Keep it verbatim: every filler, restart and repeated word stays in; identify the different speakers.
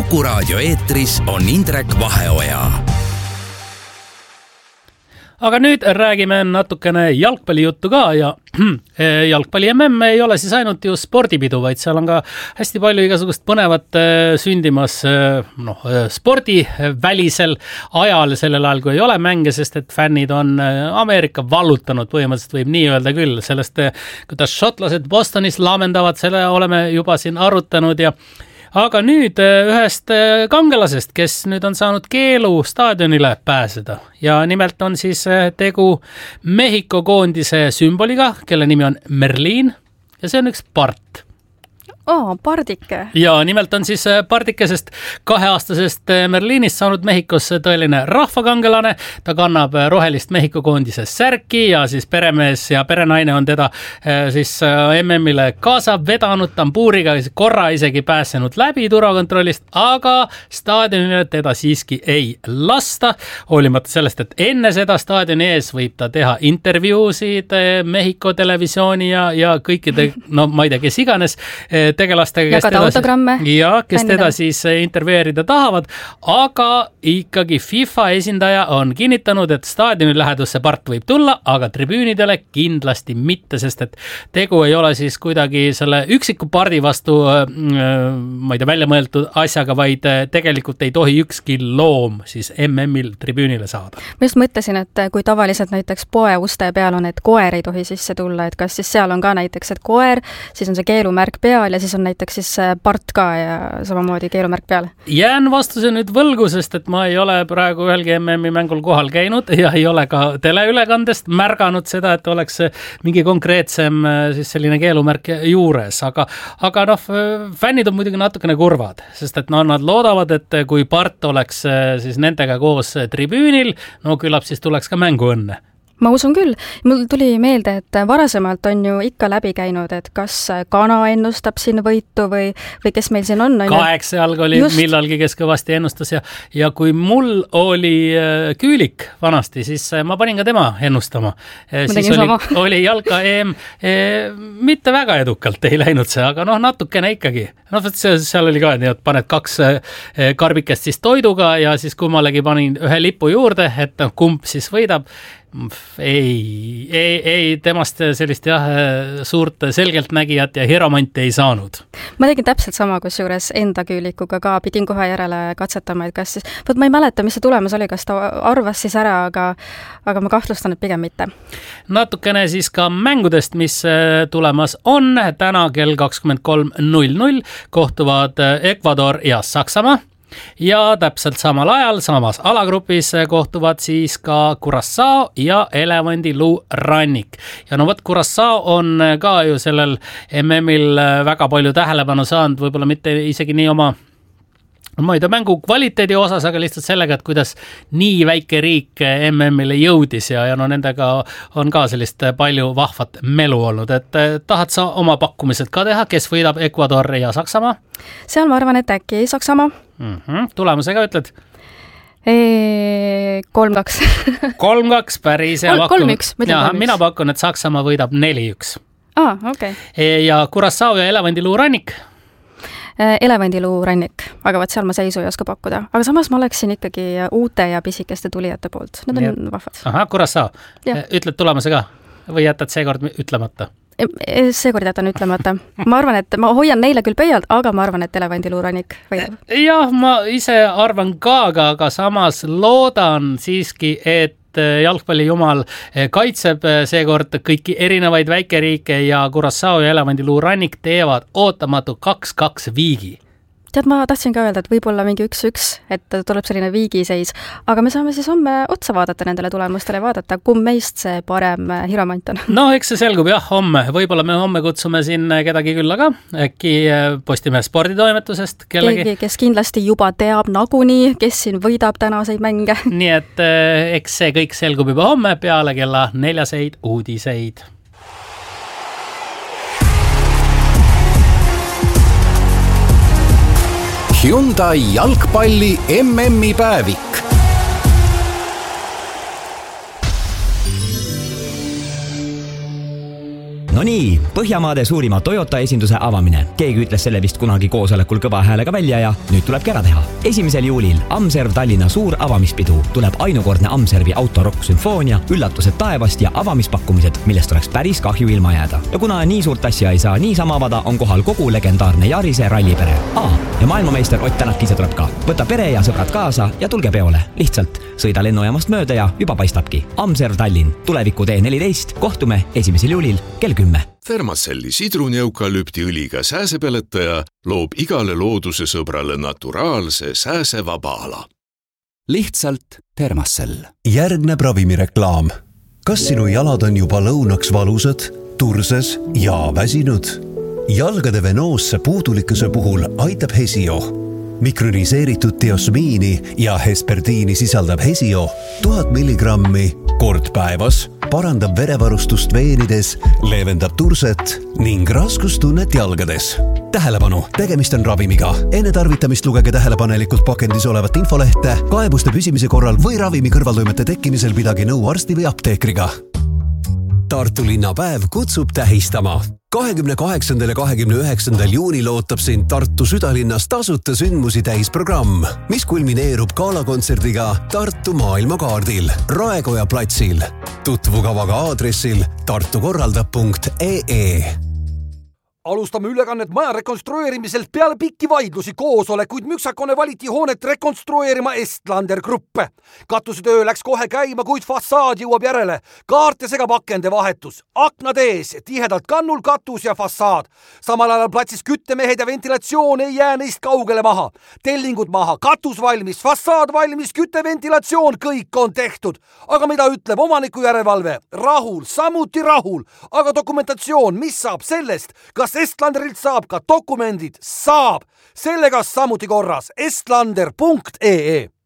Speaker 1: Kuku raadio eetris on Indrek Vaheoja.
Speaker 2: Aga nüüd räägime natukene jalgpallijuttu ka ja jalgpalli M M ei ole siis ainult ju spordipidu, vaid seal on ka hästi palju igasugust põnevat sündimas noh, spordivälisel ajal, sellel ajal kui ei ole mänge, sest et fännid on Ameerika vallutanud, põhimõtteliselt võib nii öelda küll, sellest kuidas šotlased Bostonis laamendavad, selle oleme juba siin arutanud ja aga nüüd ühest kangelasest, kes nüüd on saanud keelu staadionile pääseda ja nimelt on siis tegu Mehhiko koondise sümboliga, kelle nimi on Merlin ja see on üks part.
Speaker 3: Oo, oh, pardike.
Speaker 2: Ja nimelt on siis pardikesest kaheaastasest Merlinist saanud Mehhikos tõeline rahvakangelane. Ta kannab rohelist Mehhiko koondise särki ja siis peremees ja perenaine on teda siis M M-ile kaasa vedanud tambuuriga, korra isegi pääsenud läbi turvakontrollist, aga staadionile teda siiski ei lasta. Hoolimata sellest, et enne seda staadioni ees võib ta teha intervjuusid Mehhiko televisiooni ja, ja kõikide, no ma ei tea, kes iganes, tegelastega, kes teda, siis, ja, kes teda siis intervjueerida tahavad, aga ikkagi FIFA esindaja on kinnitanud, et staadioni lähedusse part võib tulla, aga tribüünidele kindlasti mitte, sest et tegu ei ole siis kuidagi selle üksiku pardi vastu ma ei tea, välja mõeldud asjaga, vaid tegelikult ei tohi ükski loom siis M M-il tribüünile saada.
Speaker 3: Ma just mõtlesin, et kui tavaliselt näiteks poe uste peal on, et koer ei tohi sisse tulla, et kas siis seal on ka näiteks, et koer, siis on see keelumärk peal ja siis on näiteks siis part ka ja samamoodi keelumärk peal. Jään
Speaker 2: vastuse nüüd võlgu, sest et ma ei ole praegu ühelgi M M-i mängul kohal käinud ja ei ole ka teleülekandest märganud seda, et oleks mingi konkreetsem siis selline keelumärk juures, aga, aga noh, fännid on muidugi natukene kurvad, sest et no, nad loodavad, et kui part oleks siis nendega koos tribüünil, no küllap siis tuleks ka mängu õnne.
Speaker 3: Ma usun küll. Mul tuli meelde, et varasemalt on ju ikka läbi käinud, et kas kana ennustab siin võitu või, või kes meil siin on. on
Speaker 2: Kaheksa jalg oli just millalgi, kes kõvasti ennustas ja, ja kui mul oli Küülik vanasti, siis ma panin ka tema ennustama.
Speaker 3: Ma
Speaker 2: siis oli, oli jalka E M e, mitte väga edukalt ei läinud see, aga noh, natukene ikkagi. No, seal oli ka, et paned kaks karbikest siis toiduga ja siis kummalegi panin ühe lipu juurde, et kumb siis võidab. Ei, ei, ei temast sellist jah, suurt selgeltnägijat ja hieromanti ei saanud.
Speaker 3: Ma tegin täpselt sama, kus juures enda Küülikuga ka pidin kohe järele katsetama, et kas siis, võt ma ei mäleta, mis see tulemus oli, kas ta arvas siis ära, aga, aga ma kahtlustan, et pigem mitte.
Speaker 2: Natukene siis ka mängudest, mis tulemas on. Täna kell kakskümmend kolm null null kohtuvad Ecuador ja Saksamaa. Ja täpselt samal ajal, samas alagrupis kohtuvad siis ka Curaçao ja Elevandiluu rannik. Ja no võt, Curaçao on ka ju sellel M M-il väga palju tähelepanu saanud, võib-olla mitte isegi nii oma ma ei tea, mängu kvaliteedi osas, aga lihtsalt sellega, et kuidas nii väike riik M M-ile jõudis ja, ja no nendega on ka sellist palju vahvat melu olnud, et tahad sa oma pakkumised ka teha, kes võidab Ecuador ja Saksamaa?
Speaker 3: Seal ma arvan, et äkki Saksamaa.
Speaker 2: Mm-hmm. Tulemusega ütled?
Speaker 3: kolm kaks
Speaker 2: kolm kaks, päris hea pakun.
Speaker 3: kolm üks,
Speaker 2: mina pakun, et Saksamaa võidab neli üks.
Speaker 3: Ah, okei. Okay.
Speaker 2: Ja Curaçao ja Elevandiluu rannik?
Speaker 3: Elevandiluu rannik, aga vaat seal ma seisu ei oska pakkuda. Aga samas ma oleksin ikkagi uute ja pisikeste tulijate poolt. Need on ja. Vahvad.
Speaker 2: Aha, Curaçao. Ütled tulemuse ka? Või jätad seekord ütlemata?
Speaker 3: Seekord jätan ütlemata. Ma arvan, et ma hoian neile küll pöialt, aga ma arvan, et Elevandiluu rannik võidab.
Speaker 2: Jah, ma ise arvan ka, aga samas loodan siiski, et jalgpallijumal kaitseb seekord kõiki erinevaid väikeriike ja Curaçao ja Elevandiluu rannik teevad ootamatu kaks kaks viigi.
Speaker 3: Tead, ma tahtsin ka öelda, et võib-olla mingi üks üks, et tuleb selline viigiseis, aga me saame siis homme otsa vaadata nendele tulemustele ja vaadata, kumb meist see parem hiromant on.
Speaker 2: No eks see selgub jah, homme. Võib-olla me homme kutsume siin kedagi külla ka, äkki Postimehe sporditoimetusest kellegi.
Speaker 3: Keegi, kes kindlasti juba teab nagunii, kes siin võidab tänaseid mänge.
Speaker 2: Nii et eks see kõik selgub juba homme peale kella neljaseid uudiseid.
Speaker 1: Hyundai jalgpalli M M-i päevik.
Speaker 4: No nii, Põhjamaade suurima Toyota esinduse avamine. Keegi ütles selle vist kunagi koosolekul kõva häälega välja ja nüüd tulebki ära teha. Esimesel juulil Amserv Tallinna suur avamispidu. Tuleb ainukordne Amservi autorokk sümfoonia, üllatused taevast ja avamispakkumised, millest oleks päris kahju ilma jääda. Ja kuna nii suurt asja ei saa niisama avada, on kohal kogu legendaarne Jarise rallipere. Aa, ja maailmameister Ott Tänak ise tuleb ka. Võta pere ja sõbrad kaasa ja tulge peole. Lihtsalt sõida lennujaamast mööda ja juba paistabki. Amserv Tallinn, tuleviku tee neliteist, kohtume esimesel juulil kell kümme.
Speaker 5: Thermacelli sidruneukalüptiõliga sääsepeletaja loob igale looduse sõbrale naturaalse sääsevaba ala.
Speaker 1: Lihtsalt Thermacell.
Speaker 6: Järgneb ravimireklaam. Kas sinu jalad on juba lõunaks valusad, turses ja väsinud? Jalgade venoosse puudulikkuse puhul aitab Hesio. Mikroniseeritud diosmiini ja hesperdiini sisaldab Hesio tuhat milligrammi kord päevas, parandab verevarustust veenides, leevendab turset ning raskustunnet jalgades. Tähelepanu, tegemist on ravimiga. Enne tarvitamist lugege tähelepanelikult pakendis olevat infolehte, kaebuste püsimise korral või ravimi kõrvaltoimete tekkimisel pidage nõu arsti või apteekriga. Tartu linnapäev kutsub tähistama. kahekümne kaheksandal ja kahekümne üheksandal juunil ootab sind Tartu südalinnas tasuta sündmusi täisprogramm, mis kulmineerub galakontserdiga Tartu maailmakaardil Raekoja platsil. Tutvu kavaga aadressil tartukorraldab punkt ee.
Speaker 7: Alustame ülekannet maja rekonstrueerimiselt peale pikki vaidlusi koosolekuid müksakone valiti hoonet rekonstrueerima Estlander Gruppe. Katusetöö läks kohe käima, kuid fassaad jõuab järele. Kaarte segab akende vahetus. Aknad ees, tihedalt kannul katus ja fassaad. Samal ajal platsis küttemehed ja ventilatsioon ei jää neist kaugele maha. Tellingud maha, katus valmis, fassaad valmis, kütteventilatsioon, kõik on tehtud. Aga mida ütleb omaniku järelevalve? Rahul, samuti rahul. Aga dokumentatsioon, mis saab sellest? Kas Estlanderilt saab ka dokumendid? Saab. Sellega samuti korras. estlander punkt ee.